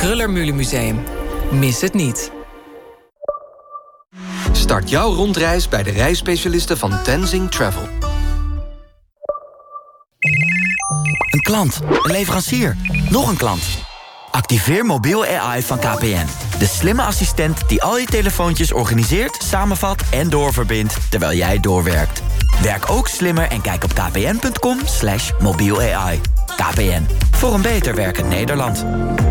Kröller-Müller Museum. Mis het niet. Start jouw rondreis bij de reisspecialisten van Tenzing Travel. Een klant, een leverancier, nog een klant. Activeer mobiel AI van KPN. De slimme assistent die al je telefoontjes organiseert, samenvat en doorverbindt terwijl jij doorwerkt. Werk ook slimmer en kijk op kpn.com/mobiel-AI. KPN, voor een beter werkend Nederland.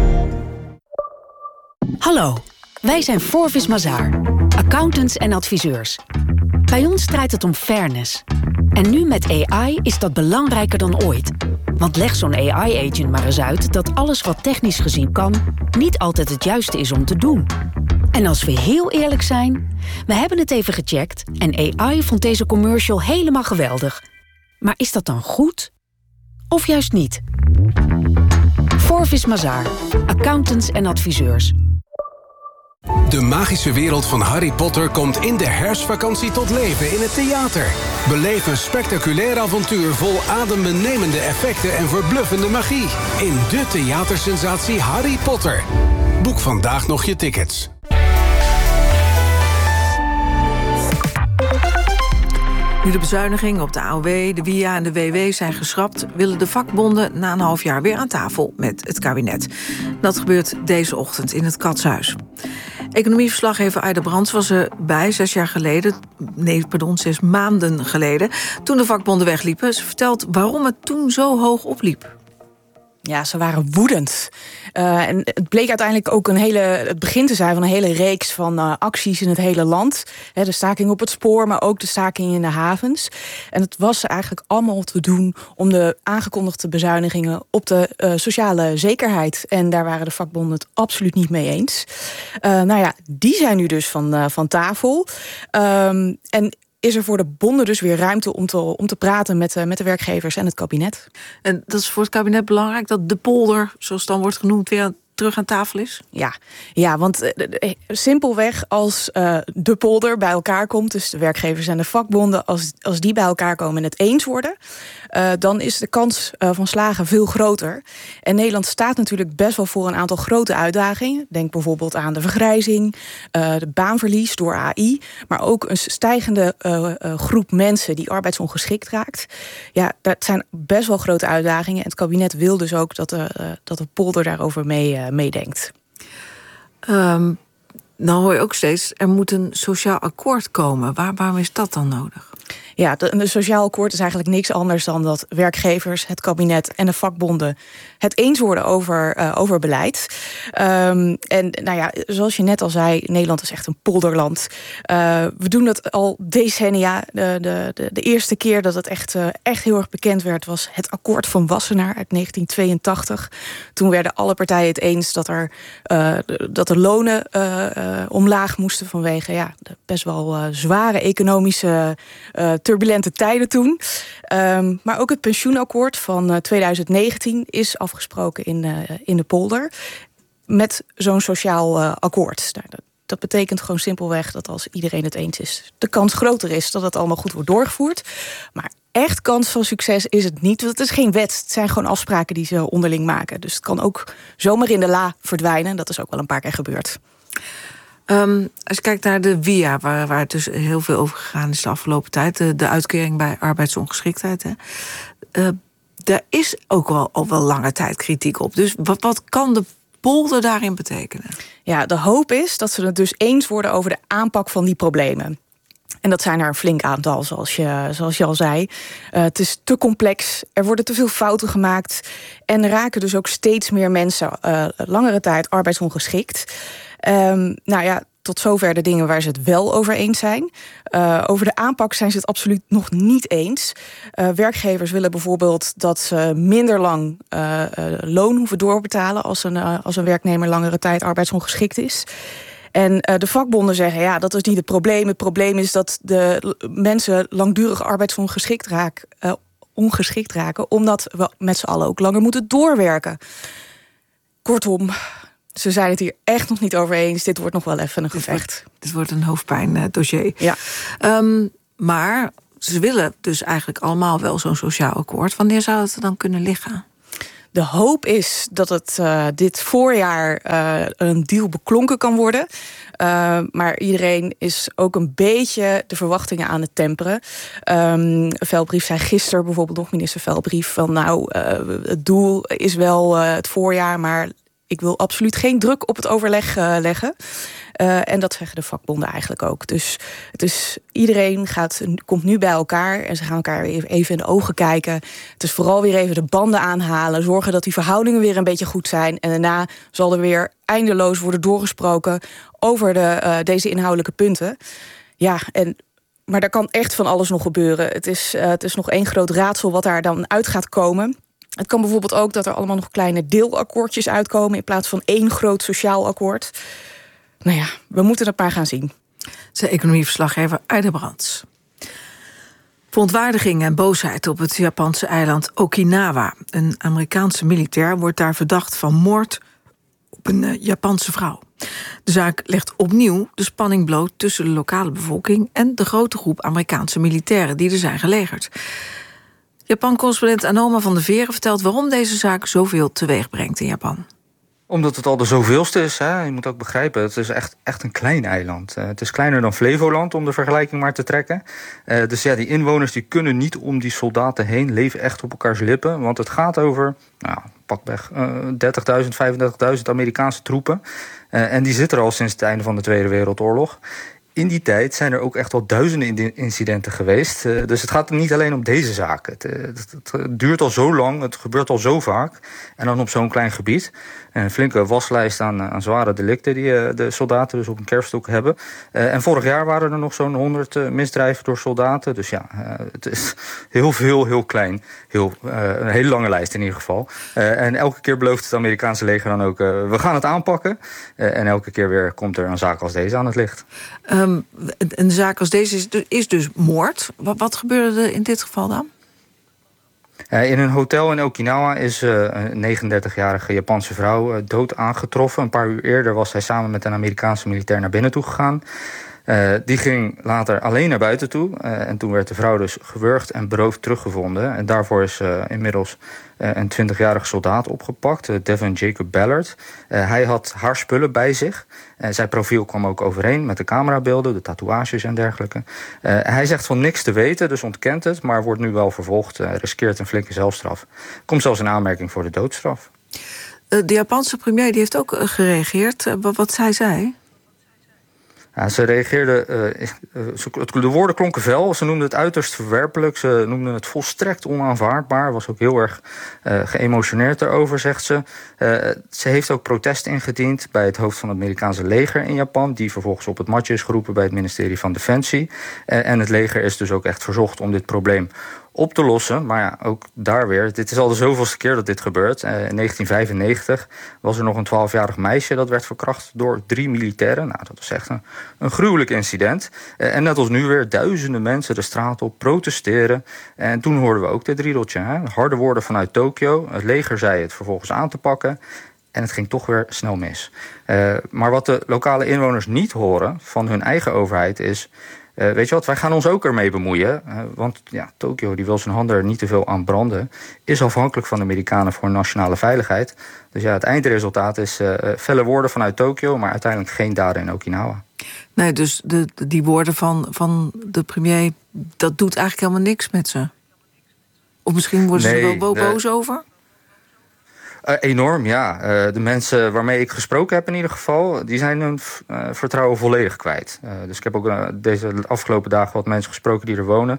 Hallo, wij zijn Forvis Mazars, accountants en adviseurs. Bij ons draait het om fairness. En nu met AI is dat belangrijker dan ooit. Want leg zo'n AI-agent maar eens uit dat alles wat technisch gezien kan niet altijd het juiste is om te doen. En als we heel eerlijk zijn, we hebben het even gecheckt en AI vond deze commercial helemaal geweldig. Maar is dat dan goed? Of juist niet? Forvis Mazars, accountants en adviseurs. De magische wereld van Harry Potter komt in de herfstvakantie tot leven in het theater. Beleef een spectaculair avontuur vol adembenemende effecten en verbluffende magie. In de theatersensatie Harry Potter. Boek vandaag nog je tickets. Nu de bezuinigingen op de AOW, de WIA en de WW zijn geschrapt, willen de vakbonden na een half jaar weer aan tafel met het kabinet. Dat gebeurt deze ochtend in het Katshuis. Economieverslaggever Aida Brands was erbij 6 maanden geleden, toen de vakbonden wegliepen. Ze vertelt waarom het toen zo hoog opliep. Ja, ze waren woedend. En het bleek uiteindelijk ook het begin te zijn van een hele reeks van acties in het hele land. De staking op het spoor, maar ook de staking in de havens. En het was eigenlijk allemaal te doen om de aangekondigde bezuinigingen op de sociale zekerheid. En daar waren de vakbonden het absoluut niet mee eens. Die zijn nu dus van tafel. En is er voor de bonden dus weer ruimte om te praten met de werkgevers en het kabinet. En dat is voor het kabinet belangrijk dat de polder, zoals het dan wordt genoemd, weer terug aan tafel is? Ja, want simpelweg als de polder bij elkaar komt, dus de werkgevers en de vakbonden, als die bij elkaar komen en het eens worden, dan is de kans van slagen veel groter. En Nederland staat natuurlijk best wel voor een aantal grote uitdagingen. Denk bijvoorbeeld aan de vergrijzing, de baanverlies door AI, maar ook een stijgende groep mensen die arbeidsongeschikt raakt. Ja, dat zijn best wel grote uitdagingen. En het kabinet wil dus ook dat de polder daarover meedenkt. Nou hoor je ook steeds, er moet een sociaal akkoord komen. Waarom is dat dan nodig? Ja, een sociaal akkoord is eigenlijk niks anders dan dat werkgevers, het kabinet en de vakbonden het eens worden over beleid. Zoals je net al zei, Nederland is echt een polderland. We doen dat al decennia. De eerste keer dat het echt heel erg bekend werd was het akkoord van Wassenaar uit 1982. Toen werden alle partijen het eens dat de lonen omlaag moesten vanwege de best wel zware economische turbulente tijden toen. Maar ook het pensioenakkoord van 2019 is afgesproken in de polder met zo'n sociaal akkoord. Dat betekent gewoon simpelweg dat als iedereen het eens is, de kans groter is dat het allemaal goed wordt doorgevoerd. Maar echt kans van succes is het niet. Want het is geen wet. Het zijn gewoon afspraken die ze onderling maken. Dus het kan ook zomaar in de la verdwijnen. Dat is ook wel een paar keer gebeurd. Als je kijkt naar de WIA, waar het dus heel veel over gegaan is de afgelopen tijd, de uitkering bij arbeidsongeschiktheid, daar is ook al wel lange tijd kritiek op. Dus wat kan de polder daarin betekenen? Ja, de hoop is dat ze het dus eens worden over de aanpak van die problemen. En dat zijn er een flink aantal, zoals je al zei. Het is te complex, er worden te veel fouten gemaakt en er raken dus ook steeds meer mensen langere tijd arbeidsongeschikt. Tot zover de dingen waar ze het wel over eens zijn. Over de aanpak zijn ze het absoluut nog niet eens. Werkgevers willen bijvoorbeeld dat ze minder lang loon hoeven doorbetalen als een werknemer langere tijd arbeidsongeschikt is. En de vakbonden zeggen, dat is niet het probleem. Het probleem is dat de mensen langdurig arbeidsongeschikt raken, omdat we met z'n allen ook langer moeten doorwerken. Kortom, ze zijn het hier echt nog niet over eens. Dit wordt nog wel even een gevecht. Dit wordt een hoofdpijndossier. Ja. Maar ze willen dus eigenlijk allemaal wel zo'n sociaal akkoord. Wanneer zou het er dan kunnen liggen? De hoop is dat het dit voorjaar een deal beklonken kan worden. Maar iedereen is ook een beetje de verwachtingen aan het temperen. Velbrief zei gisteren bijvoorbeeld nog, minister Velbrief, van het doel is wel het voorjaar, maar ik wil absoluut geen druk op het overleg leggen. En dat zeggen de vakbonden eigenlijk ook. Dus iedereen komt nu bij elkaar en ze gaan elkaar even in de ogen kijken. Het is vooral weer even de banden aanhalen, zorgen dat die verhoudingen weer een beetje goed zijn. En daarna zal er weer eindeloos worden doorgesproken over deze inhoudelijke punten. Ja, maar daar kan echt van alles nog gebeuren. Het is nog één groot raadsel wat daar dan uit gaat komen. Het kan bijvoorbeeld ook dat er allemaal nog kleine deelakkoordjes uitkomen in plaats van één groot sociaal akkoord. Nou ja, we moeten het maar gaan zien. Zei economieverslaggever Aida Brands. Verontwaardiging en boosheid op het Japanse eiland Okinawa. Een Amerikaanse militair wordt daar verdacht van moord op een Japanse vrouw. De zaak legt opnieuw de spanning bloot tussen de lokale bevolking en de grote groep Amerikaanse militairen die er zijn gelegerd. Japan-correspondent Anoma van der Veren vertelt waarom deze zaak zoveel teweeg brengt in Japan. Omdat het al de zoveelste is. Hè? Je moet ook begrijpen, het is echt een klein eiland. Het is kleiner dan Flevoland, om de vergelijking maar te trekken. Dus ja, die inwoners die kunnen niet om die soldaten heen, leven echt op elkaars lippen. Want het gaat over pakweg 30.000, 35.000 Amerikaanse troepen. En die zitten er al sinds het einde van de Tweede Wereldoorlog. In die tijd zijn er ook echt al duizenden incidenten geweest. Dus het gaat niet alleen om deze zaak. Het duurt al zo lang, het gebeurt al zo vaak. En dan op zo'n klein gebied. Een flinke waslijst aan zware delicten die de soldaten dus op een kerfstok hebben. En vorig jaar waren er nog zo'n 100 misdrijven door soldaten. Dus ja, het is heel klein. Een hele lange lijst in ieder geval. En elke keer belooft het Amerikaanse leger dan ook, we gaan het aanpakken. En elke keer weer komt er een zaak als deze aan het licht. Een zaak als deze is dus moord. Wat gebeurde er in dit geval dan? In een hotel in Okinawa is een 39-jarige Japanse vrouw dood aangetroffen. Een paar uur eerder was zij samen met een Amerikaanse militair naar binnen toe gegaan. Die ging later alleen naar buiten toe. En toen werd de vrouw dus gewurgd en beroofd teruggevonden. En daarvoor is inmiddels een 20-jarige soldaat opgepakt, Devin Jacob Ballard. Hij had haar spullen bij zich. Zijn profiel kwam ook overeen met de camerabeelden, de tatoeages en dergelijke. Hij zegt van niks te weten, dus ontkent het, maar wordt nu wel vervolgd. Riskeert een flinke zelfstraf. Komt zelfs in aanmerking voor de doodstraf. De Japanse premier die heeft ook gereageerd. Wat zei zij? Ja, ze reageerde, de woorden klonken fel. Ze noemden het uiterst verwerpelijk. Ze noemden het volstrekt onaanvaardbaar. Was ook heel erg geëmotioneerd daarover, zegt ze. Ze heeft ook protest ingediend bij het hoofd van het Amerikaanse leger in Japan, die vervolgens op het matje is geroepen bij het ministerie van Defensie. En het leger is dus ook echt verzocht om dit probleem op te lossen. Maar ja, ook daar weer, dit is al de zoveelste keer dat dit gebeurt. In 1995 was er nog een 12-jarig meisje dat werd verkracht door 3 militairen. Nou, dat was echt een gruwelijk incident. En net als nu weer duizenden mensen de straat op protesteren. En toen hoorden we ook dit riedeltje. Harde woorden vanuit Tokio. Het leger zei het vervolgens aan te pakken. En het ging toch weer snel mis. Maar wat de lokale inwoners niet horen van hun eigen overheid is, weet je wat, wij gaan ons ook ermee bemoeien. Want ja, Tokio die wil zijn handen er niet te veel aan branden. Is afhankelijk van de Amerikanen voor nationale veiligheid. Dus ja, het eindresultaat is felle woorden vanuit Tokio, maar uiteindelijk geen daden in Okinawa. Nee, dus die woorden van de premier, dat doet eigenlijk helemaal niks met ze. Of misschien worden ze er wel boos over? Enorm, ja. De mensen waarmee ik gesproken heb in ieder geval, die zijn hun vertrouwen volledig kwijt. Dus ik heb ook deze afgelopen dagen wat mensen gesproken die er wonen.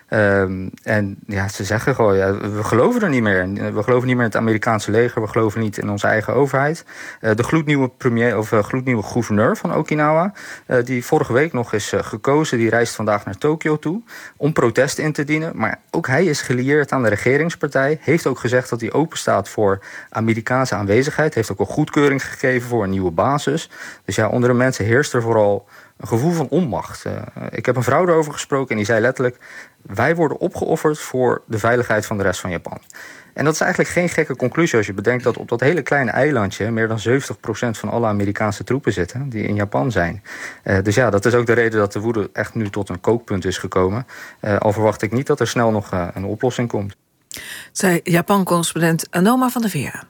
En ja, ze zeggen gewoon, we geloven er niet meer in. We geloven niet meer in het Amerikaanse leger. We geloven niet in onze eigen overheid. De gloednieuwe gloednieuwe gouverneur van Okinawa, die vorige week nog is gekozen, die reist vandaag naar Tokio toe om protest in te dienen. Maar ook hij is gelieerd aan de regeringspartij. Heeft ook gezegd dat hij open staat voor Amerikaanse aanwezigheid. Heeft ook al goedkeuring gegeven voor een nieuwe basis. Dus ja, onder de mensen heerst er vooral een gevoel van onmacht. Ik heb een vrouw erover gesproken en die zei letterlijk, wij worden opgeofferd voor de veiligheid van de rest van Japan. En dat is eigenlijk geen gekke conclusie als je bedenkt dat op dat hele kleine eilandje meer dan 70% van alle Amerikaanse troepen zitten die in Japan zijn. Dus ja, dat is ook de reden dat de woede echt nu tot een kookpunt is gekomen. Al verwacht ik niet dat er snel nog een oplossing komt. Zei Japan-correspondent Anoma van der Veer.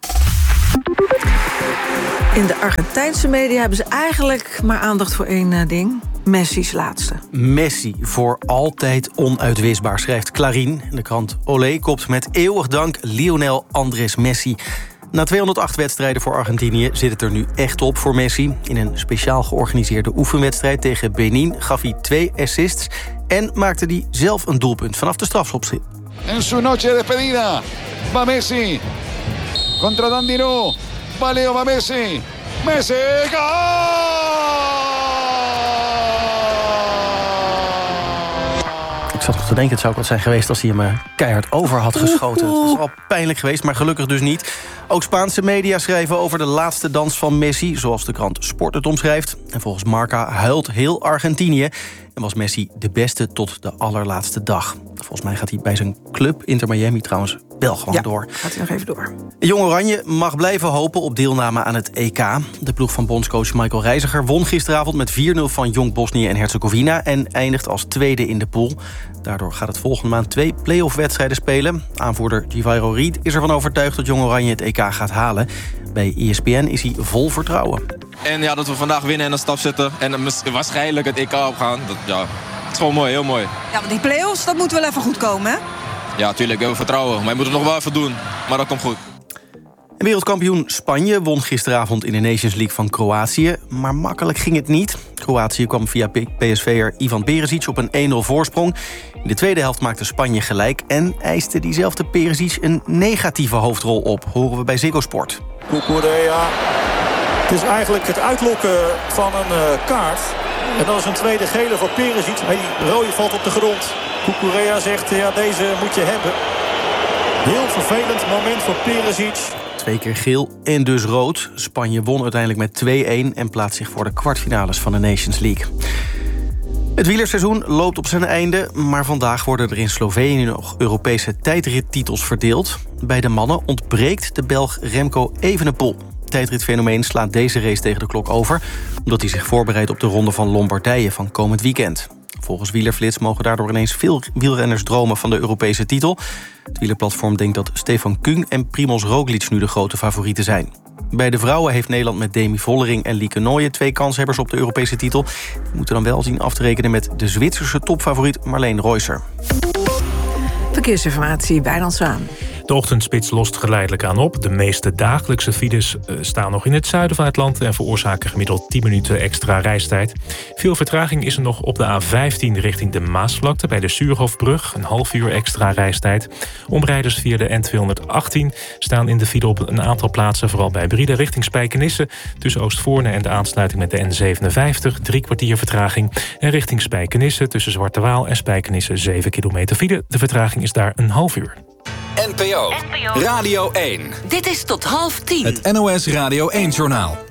In de Argentijnse media hebben ze eigenlijk maar aandacht voor één ding. Messi's laatste. Messi voor altijd onuitwisbaar, schrijft Clarín. De krant Olé kopt met eeuwig dank Lionel Andrés Messi. Na 208 wedstrijden voor Argentinië zit het er nu echt op voor Messi. In een speciaal georganiseerde oefenwedstrijd tegen Benin gaf hij 2 assists... en maakte hij zelf een doelpunt vanaf de strafschopstip. En su noche de despedida va Messi contra Dandino. Va Leo, va Messi. Messi, goal! Ik zat nog te denken, het zou ook wat zijn geweest als hij hem keihard over had geschoten. Het was al pijnlijk geweest, maar gelukkig dus niet. Ook Spaanse media schrijven over de laatste dans van Messi, zoals de krant Sport het omschrijft. En volgens Marca huilt heel Argentinië en was Messi de beste tot de allerlaatste dag. Volgens mij gaat hij bij zijn club Inter Miami trouwens wel gewoon door. Gaat hij nog even door. Jong Oranje mag blijven hopen op deelname aan het EK. De ploeg van bondscoach Michael Reiziger won gisteravond met 4-0 van Jong Bosnië en Herzegovina en eindigt als tweede in de pool. Daardoor gaat het volgende maand 2 play-off-wedstrijden spelen. Aanvoerder Givairo Reed is ervan overtuigd dat Jong Oranje het EK gaat halen. Bij ESPN is hij vol vertrouwen. En ja, dat we vandaag winnen en een stap zetten en waarschijnlijk het EK opgaan. Het is gewoon mooi, heel mooi. Ja, want die play-offs, dat moet wel even goed komen, hè? Ja, tuurlijk, we hebben vertrouwen. Maar je moet het nog wel even doen. Maar dat komt goed. Wereldkampioen Spanje won gisteravond in de Nations League van Kroatië. Maar makkelijk ging het niet. Kroatië kwam via PSV'er Ivan Perisic op een 1-0 voorsprong. In de tweede helft maakte Spanje gelijk en eiste diezelfde Perisic een negatieve hoofdrol op. Horen we bij Ziggo Sport. Cucurella. Het is eigenlijk het uitlokken van een kaart. En dan is een tweede gele voor Perisic. Die rode valt op de grond. Cucurella zegt, ja, deze moet je hebben. Heel vervelend moment voor Perisic. 2 keer geel en dus rood. Spanje won uiteindelijk met 2-1 en plaatst zich voor de kwartfinales van de Nations League. Het wielerseizoen loopt op zijn einde, maar vandaag worden er in Slovenië nog Europese tijdrittitels verdeeld. Bij de mannen ontbreekt de Belg Remco Evenepoel. Tijdritfenomeen slaat deze race tegen de klok over, omdat hij zich voorbereidt op de Ronde van Lombardije van komend weekend. Volgens Wielerflits mogen daardoor ineens veel wielrenners dromen van de Europese titel. Het wielerplatform denkt dat Stefan Küng en Primož Roglič nu de grote favorieten zijn. Bij de vrouwen heeft Nederland met Demi Vollering en Lieke Nooijen 2 kanshebbers op de Europese titel. Die moeten dan wel zien af te rekenen met de Zwitserse topfavoriet Marleen Reusser. Verkeersinformatie, Wijnand Zwaan. De ochtendspits lost geleidelijk aan op. De meeste dagelijkse files staan nog in het zuiden van het land en veroorzaken gemiddeld 10 minuten extra reistijd. Veel vertraging is er nog op de A15 richting de Maasvlakte bij de Suurhofbrug. Een half uur extra reistijd. Omrijders via de N218 staan in de file op een aantal plaatsen, vooral bij Brieden richting Spijkenisse. Tussen Oostvoorne en de aansluiting met de N57 3 kwartier vertraging. En richting Spijkenisse tussen Zwarte Waal en Spijkenisse 7 kilometer file. De vertraging is daar een half uur. NPO Radio 1. Dit is tot 9:30. Het NOS Radio 1-journaal.